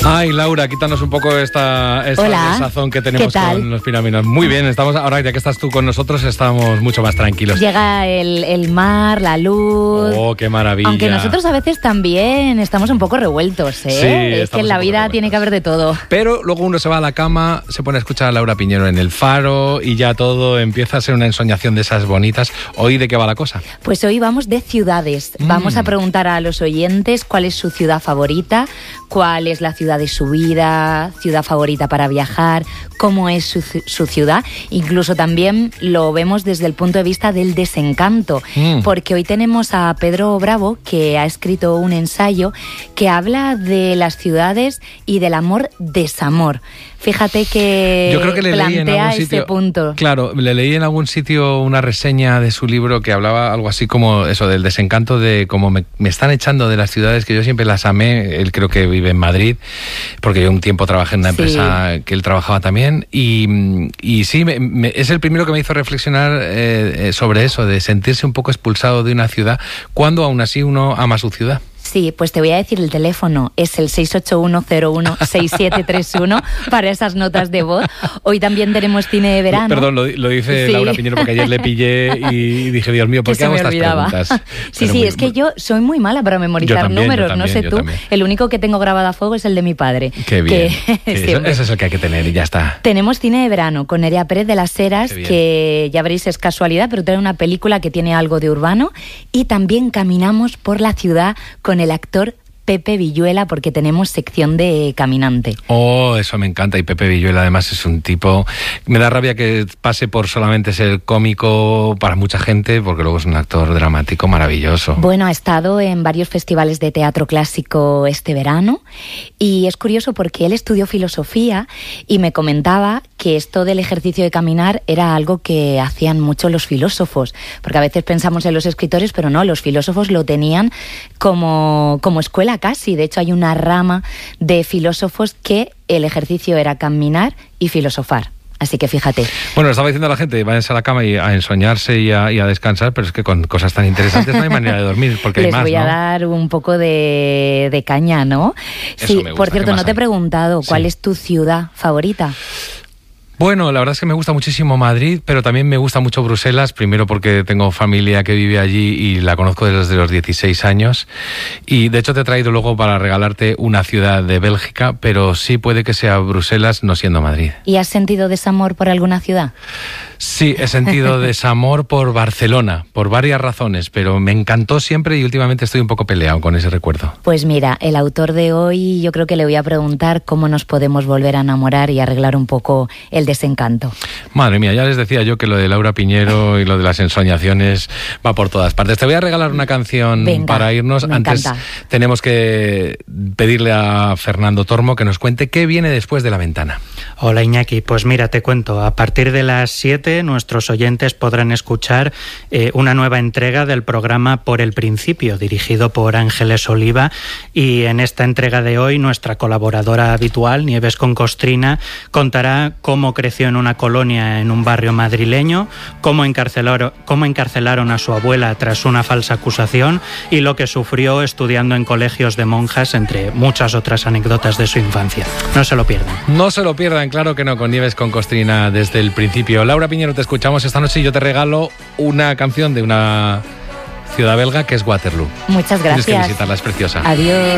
Ay, Laura, quítanos un poco esta desazón que tenemos con los Pinaminos. Muy bien, estamos ahora, ya que estás tú con nosotros, estamos mucho más tranquilos. Llega el mar, la luz. Oh, qué maravilla. Aunque nosotros a veces también estamos un poco revueltos, ¿eh? Sí, es que en la vida tiene que haber de todo. Pero luego uno se va a la cama, se pone a escuchar a Laura Piñero en El Faro y ya todo empieza a ser una ensoñación de esas bonitas. ¿Hoy de qué va la cosa? Pues hoy vamos de ciudades. Vamos a preguntar a los oyentes cuál es su ciudad favorita, cuál es la ciudad de su vida, ciudad favorita para viajar, cómo es su ciudad. Incluso también lo vemos desde el punto de vista del desencanto, porque hoy tenemos a Pedro Bravo, que ha escrito un ensayo que habla de las ciudades y del amor-desamor. Fíjate que yo creo que le plantea leí ese punto. Claro, le leí en algún sitio una reseña de su libro que hablaba algo así como eso, del desencanto de cómo me están echando de las ciudades que yo siempre las amé. Él creo que vive en Madrid, porque yo un tiempo trabajé en una empresa que él trabajaba también. Y sí, es el primero que me hizo reflexionar sobre eso, de sentirse un poco expulsado de una ciudad, cuando aún así uno ama su ciudad. Sí, pues te voy a decir el teléfono, es el 681016731 para esas notas de voz. Hoy también tenemos cine de verano. Perdón, lo dice Laura Piñero porque ayer le pillé y dije, Dios mío, ¿por qué hago estas preguntas? Sí, es que yo soy muy mala para memorizar números, no sé tú. También. El único que tengo grabado a fuego es el de mi padre. Qué bien, ese es el que hay que tener y ya está. Tenemos cine de verano con Nerea Pérez de las Heras, que ya veréis es casualidad, pero trae una película que tiene algo de urbano, y también caminamos por la ciudad con el actor Pepe Villuela, porque tenemos sección de caminante. Oh, eso me encanta. Y Pepe Villuela además es un tipo... Me da rabia que pase por solamente ser cómico para mucha gente, porque luego es un actor dramático maravilloso. Bueno, ha estado en varios festivales de teatro clásico este verano, y es curioso porque él estudió filosofía y me comentaba que esto del ejercicio de caminar era algo que hacían mucho los filósofos, porque a veces pensamos en los escritores, pero no, los filósofos lo tenían como escuela casi. De hecho, hay una rama de filósofos que el ejercicio era caminar y filosofar. Así que fíjate. Bueno, estaba diciendo a la gente, váyanse a la cama y a ensoñarse y a descansar, pero es que con cosas tan interesantes no hay manera de dormir, porque hay más, ¿no? Les voy a dar un poco de caña, ¿no? Eso sí, me gusta. Por cierto, no te he preguntado, ¿cuál es tu ciudad favorita? Bueno, la verdad es que me gusta muchísimo Madrid, pero también me gusta mucho Bruselas, primero porque tengo familia que vive allí y la conozco desde los 16 años. Y de hecho te he traído luego para regalarte una ciudad de Bélgica, pero sí puede que sea Bruselas, no siendo Madrid. ¿Y has sentido desamor por alguna ciudad? Sí, he sentido desamor por Barcelona, por varias razones, pero me encantó siempre y últimamente estoy un poco peleado con ese recuerdo. Pues mira, el autor de hoy, yo creo que le voy a preguntar cómo nos podemos volver a enamorar y arreglar un poco el desencanto. Madre mía, ya les decía yo que lo de Laura Piñero y lo de las ensoñaciones va por todas partes. Te voy a regalar una canción para irnos. Antes tenemos que pedirle a Fernando Tormo que nos cuente qué viene después de La Ventana. Hola Iñaki, pues mira, te cuento, a partir de las 7 nuestros oyentes podrán escuchar una nueva entrega del programa Por el Principio, dirigido por Ángeles Oliva, y en esta entrega de hoy nuestra colaboradora habitual, Nieves Concostrina, contará cómo creció en una colonia en un barrio madrileño, cómo encarcelaron a su abuela tras una falsa acusación y lo que sufrió estudiando en colegios de monjas, entre muchas otras anécdotas de su infancia. No se lo pierdan. No se lo pierdan, claro que no, con Nieves Concostrina desde el principio. Laura Piñero, te escuchamos esta noche y yo te regalo una canción de una ciudad belga que es Waterloo. Muchas gracias. Tienes que visitarla, es preciosa. Adiós.